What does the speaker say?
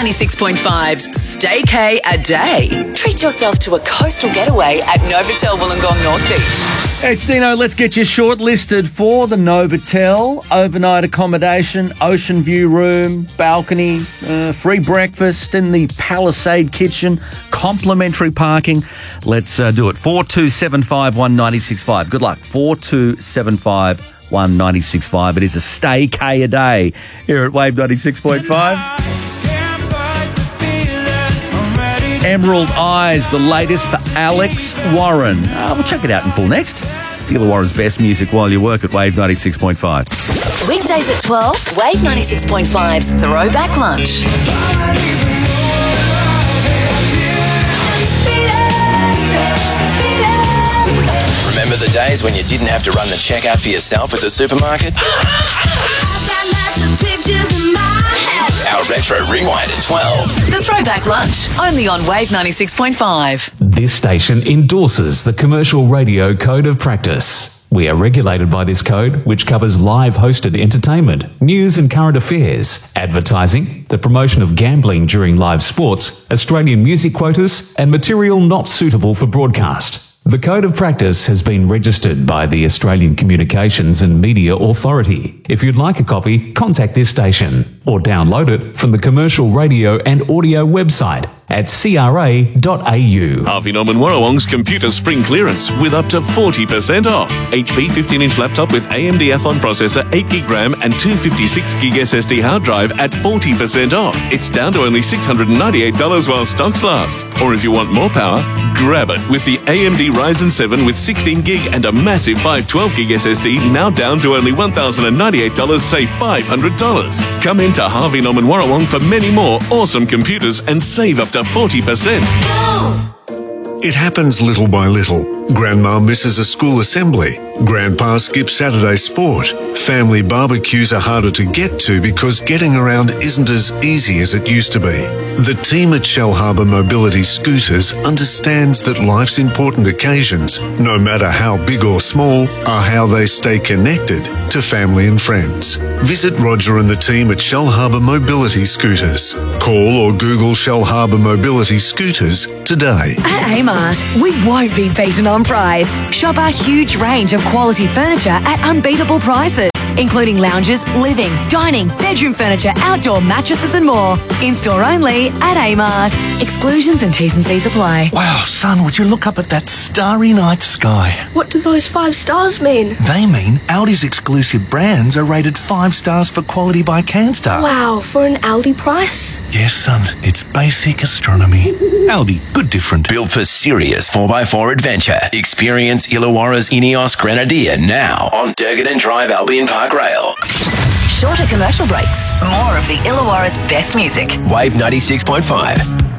96.5's Staycay a Day. Treat yourself to a coastal getaway at Novotel Wollongong North Beach. Hey, it's Dino. Let's get you shortlisted for the Novotel. Overnight accommodation, ocean view room, balcony, free breakfast in the Palisade kitchen, complimentary parking. Let's do it. 4275 1965. Good luck. 4275 1965. It is a Staycay a Day here at Wave 96.5. Emerald Eyes, the latest for Alex Warren. We'll check it out in full next. It's Illawarra's best music while you work at Wave 96.5. Weekdays at 12, Wave 96.5's Throwback Lunch. Remember the days when you didn't have to run the checkout for yourself at the supermarket? Our Retro Rewind at 12. The Throwback Lunch, only on Wave 96.5. This station endorses the Commercial Radio Code of Practice. We are regulated by this code, which covers live hosted entertainment, news and current affairs, advertising, the promotion of gambling during live sports, Australian music quotas, and material not suitable for broadcast. The Code of Practice has been registered by the Australian Communications and Media Authority. If you'd like a copy, contact this station or download it from the Commercial Radio and Audio website at cra.au. Harvey Norman Warrawong's computer spring clearance with up to 40% off. HP 15-inch laptop with AMD Athlon processor, 8GB RAM and 256GB SSD hard drive at 40% off. It's down to only $698 while stocks last. Or if you want more power, grab it with the AMD Ryzen 7 with 16GB and a massive 512GB SSD, now down to only $1,098, save $500. Come into Harvey Norman Warrawong for many more awesome computers and save up to 40%. It happens little by little. Grandma misses a school assembly. Grandpa skips Saturday sport. Family barbecues are harder to get to because getting around isn't as easy as it used to be. The team at Shellharbour Mobility Scooters understands that life's important occasions, no matter how big or small, are how they stay connected to family and friends. Visit Roger and the team at Shellharbour Mobility Scooters. Call or Google Shellharbour Mobility Scooters today. At Amart, we won't be beaten on price. Shop our huge range of quality furniture at unbeatable prices, including lounges, living, dining, bedroom furniture, outdoor mattresses and more. In-store only at Amart. Exclusions and T's and C's apply. Wow, son, would you look up at that starry night sky? What do those 5 stars mean? They mean Aldi's exclusive brands are rated 5 stars for quality by Canstar. Wow, for an Aldi price? Yes, son, it's basic astronomy. Aldi, good different. Built for serious 4x4 adventure. Experience Illawarra's Ineos Grenadier now on Durgan Drive Albion Park Rail. Shorter commercial breaks. More of the Illawarra's best music. Wave 96.5.